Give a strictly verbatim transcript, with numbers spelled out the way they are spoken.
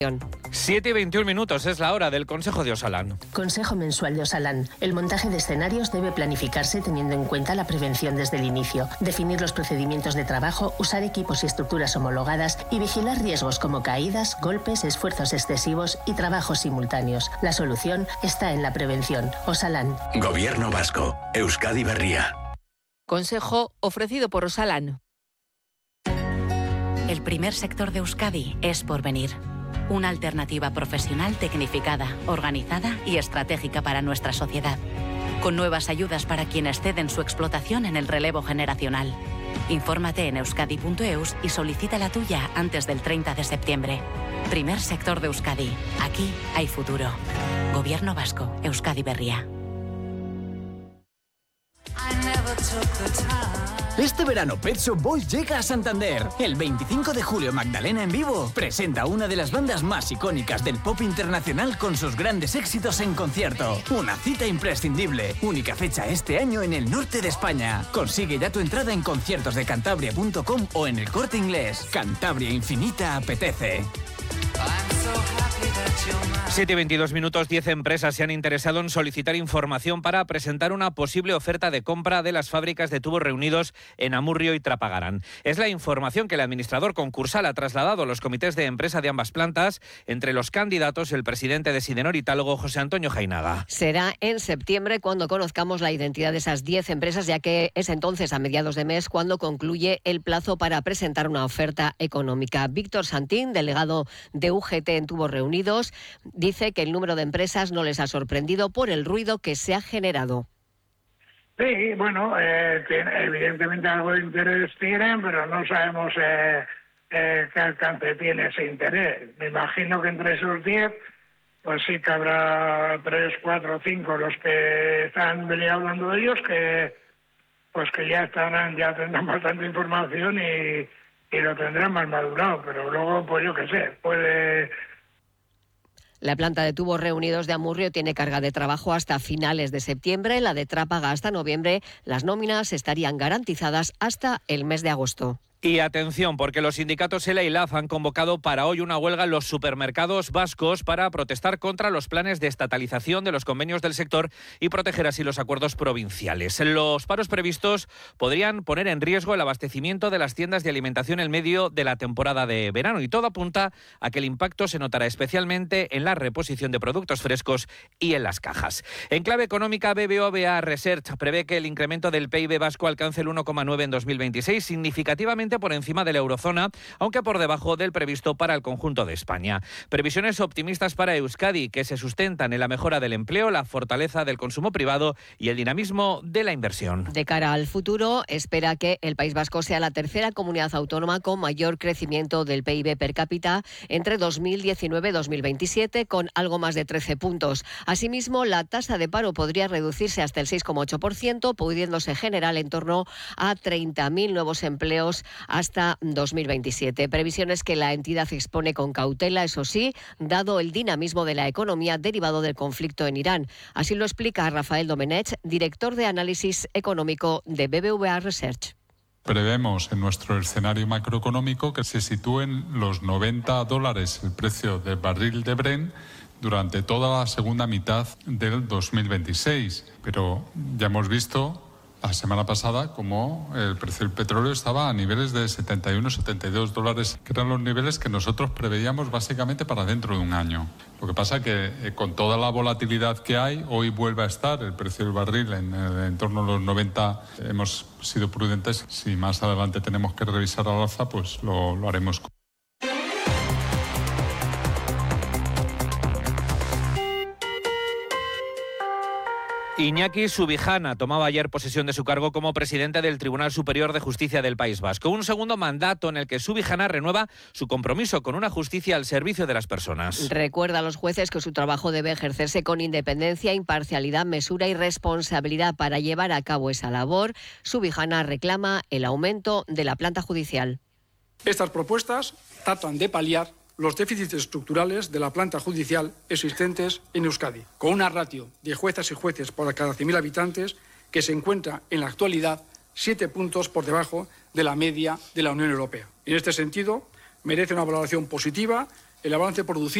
siete y veintiún minutos es la hora del Consejo de Osalan. Consejo mensual de Osalan. El montaje de escenarios debe planificarse teniendo en cuenta la prevención desde el inicio, definir los procedimientos de trabajo, usar equipos y estructuras homologadas y vigilar riesgos como caídas, golpes, esfuerzos excesivos y trabajos simultáneos. La solución está en la prevención. Osalan. Gobierno vasco. Euskadi Berria. Consejo ofrecido por Osalan. El primer sector de Euskadi es Porvenir. Una alternativa profesional tecnificada, organizada y estratégica para nuestra sociedad. Con nuevas ayudas para quienes ceden su explotación en el relevo generacional. Infórmate en euskadi punto eus y solicita la tuya antes del treinta de septiembre. Primer sector de Euskadi. Aquí hay futuro. Gobierno vasco. Euskadi Berria. Este verano Pet Shop Boys llega a Santander. El veinticinco de julio Magdalena en vivo presenta una de las bandas más icónicas del pop internacional con sus grandes éxitos en concierto. Una cita imprescindible. Única fecha este año en el norte de España. Consigue ya tu entrada en conciertos de cantabria punto com o en el Corte Inglés. Cantabria Infinita apetece. siete y veintidós minutos, diez empresas se han interesado en solicitar información para presentar una posible oferta de compra de las fábricas de tubos reunidos en Amurrio y Trapagarán. Es la información que el administrador concursal ha trasladado a los comités de empresa de ambas plantas. Entre los candidatos, el presidente de Sidenor Italgo, José Antonio Jainaga. Será en septiembre cuando conozcamos la identidad de esas diez empresas, ya que es entonces, a mediados de mes, cuando concluye el plazo para presentar una oferta económica. Víctor Santín, delegado de U G T en Tubos Reunidos, dice que el número de empresas no les ha sorprendido por el ruido que se ha generado. Sí, bueno, eh, tiene, evidentemente algo de interés tienen, pero no sabemos eh, eh, qué alcance tiene ese interés. Me imagino que entre esos diez, pues sí que habrá tres, cuatro, cinco los que están hablando de ellos, que pues que ya estarán, ya tendrán bastante información y, y lo tendrán más madurado, pero luego, pues yo qué sé, puede... La planta de Tubos Reunidos de Amurrio tiene carga de trabajo hasta finales de septiembre, la de Trápaga hasta noviembre. Las nóminas estarían garantizadas hasta el mes de agosto. Y atención, porque los sindicatos ELA y L A F han convocado para hoy una huelga en los supermercados vascos para protestar contra los planes de estatalización de los convenios del sector y proteger así los acuerdos provinciales. Los paros previstos podrían poner en riesgo el abastecimiento de las tiendas de alimentación en medio de la temporada de verano, y todo apunta a que el impacto se notará especialmente en la reposición de productos frescos y en las cajas. En clave económica, B B V A Research prevé que el incremento del P I B vasco alcance el uno coma nueve en dos mil veintiséis, significativamente por encima de la eurozona, aunque por debajo del previsto para el conjunto de España. Previsiones optimistas para Euskadi, que se sustentan en la mejora del empleo, la fortaleza del consumo privado y el dinamismo de la inversión. De cara al futuro, espera que el País Vasco sea la tercera comunidad autónoma con mayor crecimiento del P I B per cápita entre dos mil diecinueve y dos mil veintisiete, con algo más de trece puntos. Asimismo, la tasa de paro podría reducirse hasta el seis coma ocho por ciento, pudiéndose generar en torno a treinta mil nuevos empleos hasta dos mil veintisiete. Previsiones que la entidad expone con cautela, eso sí, dado el dinamismo de la economía derivado del conflicto en Irán. Así lo explica Rafael Domenech, director de análisis económico de B B V A Research. Prevemos en nuestro escenario macroeconómico que se sitúen los noventa dólares el precio del barril de Brent durante toda la segunda mitad del dos mil veintiséis. Pero ya hemos visto la semana pasada como el precio del petróleo estaba a niveles de setenta y uno, setenta y dos dólares, que eran los niveles que nosotros preveíamos básicamente para dentro de un año. Lo que pasa es que eh, con toda la volatilidad que hay, hoy vuelve a estar el precio del barril en, en, en torno a los noventa. Hemos sido prudentes. Si más adelante tenemos que revisar al alza, pues lo, lo haremos. Iñaki Subijana tomaba ayer posesión de su cargo como presidente del Tribunal Superior de Justicia del País Vasco. Un segundo mandato en el que Subijana renueva su compromiso con una justicia al servicio de las personas. Recuerda a los jueces que su trabajo debe ejercerse con independencia, imparcialidad, mesura y responsabilidad. Para llevar a cabo esa labor, Subijana reclama el aumento de la planta judicial. Estas propuestas tratan de paliar los déficits estructurales de la planta judicial existentes en Euskadi, con una ratio de juezas y jueces por cada cien mil habitantes que se encuentra en la actualidad siete puntos por debajo de la media de la Unión Europea. En este sentido, merece una valoración positiva el avance producido